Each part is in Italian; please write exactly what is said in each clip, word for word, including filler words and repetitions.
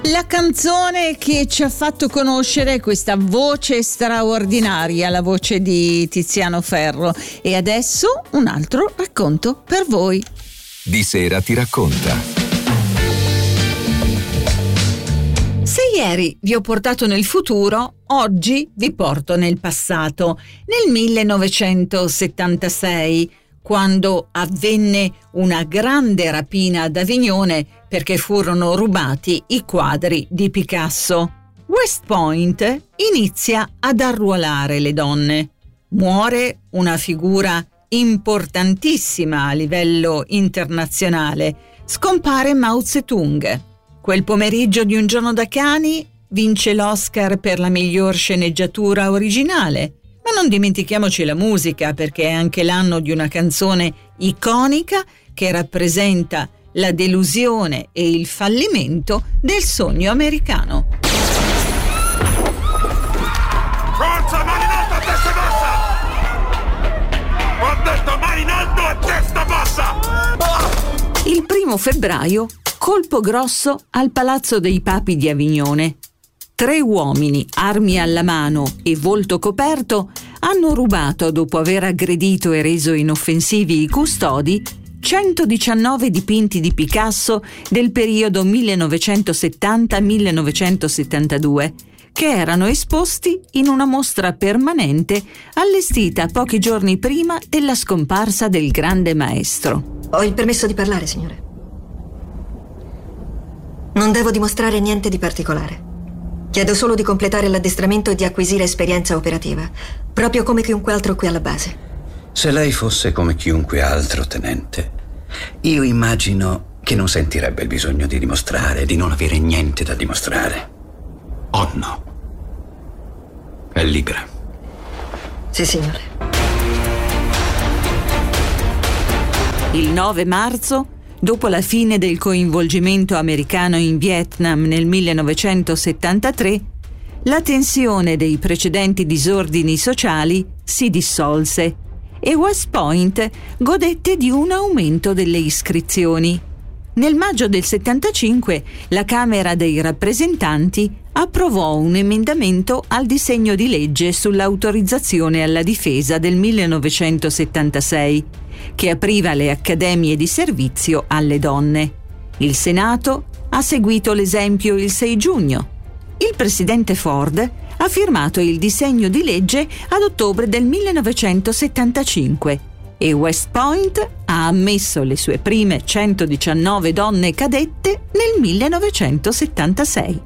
La canzone che ci ha fatto conoscere questa voce straordinaria, la voce di Tiziano Ferro. E adesso un altro racconto per voi. Di Sera Ti Racconta. Se ieri vi ho portato nel futuro, oggi vi porto nel passato, nel millenovecentosettantasei, quando avvenne una grande rapina ad Avignone perché furono rubati i quadri di Picasso. West Point inizia ad arruolare le donne. Muore una figura importantissima a livello internazionale. Scompare Mao Zedong. Quel pomeriggio di Un giorno da cani vince l'Oscar per la miglior sceneggiatura originale. Ma non dimentichiamoci la musica, perché è anche l'anno di una canzone iconica che rappresenta la delusione e il fallimento del sogno americano. Forza, mani in alto a testa bassa! Ho detto mani in alto a testa bassa! Il primo febbraio, colpo grosso al Palazzo dei Papi di Avignone. Tre uomini, armi alla mano e volto coperto, hanno rubato, dopo aver aggredito e reso inoffensivi i custodi, centodiciannove dipinti di Picasso del periodo millenovecentosettanta millenovecentosettantadue, che erano esposti in una mostra permanente allestita pochi giorni prima della scomparsa del grande maestro. Ho il permesso di parlare, signore. Non devo dimostrare niente di particolare. Chiedo solo di completare l'addestramento e di acquisire esperienza operativa, proprio come chiunque altro qui alla base. Se lei fosse come chiunque altro, tenente, io immagino che non sentirebbe il bisogno di dimostrare, di non avere niente da dimostrare. Oh no. È libera. Sì, signore. Il nove marzo, dopo la fine del coinvolgimento americano in Vietnam nel millenovecentosettantatré, la tensione dei precedenti disordini sociali si dissolse e West Point godette di un aumento delle iscrizioni. Nel maggio del settantacinque la Camera dei rappresentanti approvò un emendamento al disegno di legge sull'autorizzazione alla difesa del millenovecentosettantasei, che apriva le accademie di servizio alle donne. Il Senato ha seguito l'esempio il sei giugno. Il presidente Ford ha firmato il disegno di legge ad ottobre del millenovecentosettantacinque e West Point ha ammesso le sue prime centodiciannove donne cadette nel millenovecentosettantasei.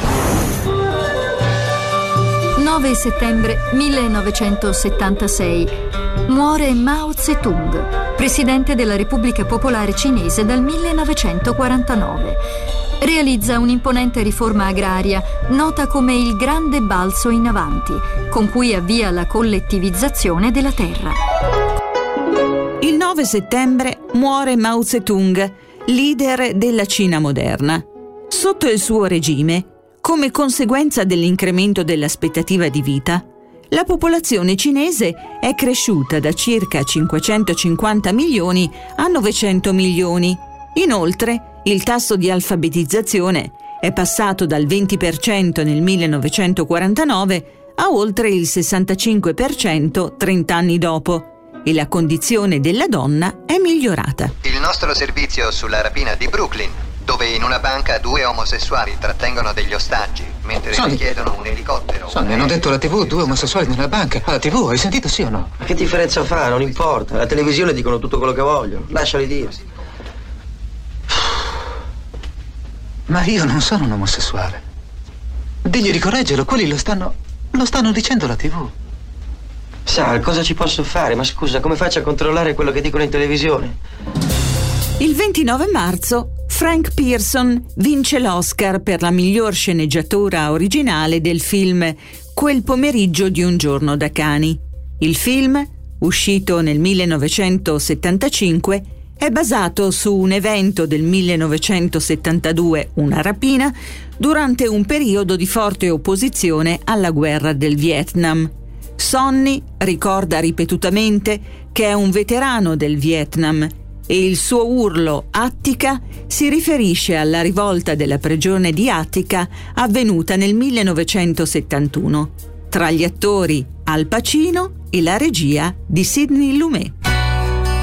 nove settembre millenovecentosettantasei. Muore Mao Zedong, presidente della Repubblica Popolare Cinese dal millenovecentoquarantanove. Realizza un'imponente riforma agraria nota come il Grande Balzo in Avanti, con cui avvia la collettivizzazione della terra. Il nove settembre muore Mao Zedong, leader della Cina moderna. Sotto il suo regime, come conseguenza dell'incremento dell'aspettativa di vita, la popolazione cinese è cresciuta da circa cinquecentocinquanta milioni a novecento milioni. Inoltre, il tasso di alfabetizzazione è passato dal venti per cento nel millenovecentoquarantanove a oltre il sessantacinque per cento trent'anni dopo, e la condizione della donna è migliorata. Il nostro servizio sulla rapina di Brooklyn, dove in una banca due omosessuali trattengono degli ostaggi mentre richiedono un elicottero. Sonny, hanno detto alla tivù due omosessuali nella banca. Alla tivù, hai sentito sì o no? Ma che differenza fa? Non importa. La televisione dicono tutto quello che vogliono. Lasciali dire. Ma io non sono un omosessuale. Digli di correggerlo, quelli lo stanno. lo stanno dicendo alla tivù. Sal, cosa ci posso fare? Ma scusa, come faccio a controllare quello che dicono in televisione? Il ventinove marzo Frank Pearson vince l'Oscar per la miglior sceneggiatura originale del film Quel pomeriggio di un giorno da cani. Il film, uscito nel millenovecentosettantacinque, è basato su un evento del millenovecentosettantadue, una rapina, durante un periodo di forte opposizione alla guerra del Vietnam. Sonny ricorda ripetutamente che è un veterano del Vietnam e il suo urlo Attica si riferisce alla rivolta della prigione di Attica avvenuta nel millenovecentosettantuno tra gli attori Al Pacino e la regia di Sidney Lumet.